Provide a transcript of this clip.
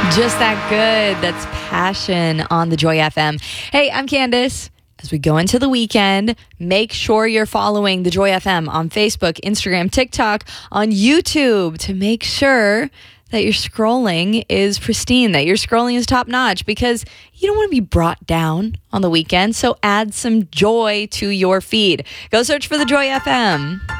Just that good. That's Passion on the Joy FM. Hey, I'm Candace. As we go into the weekend, make sure you're following the Joy FM on Facebook, Instagram, TikTok, on YouTube to make sure that your scrolling is pristine, that your scrolling is top notch, because you don't want to be brought down on the weekend. So add some joy to your feed. Go search for the Joy FM.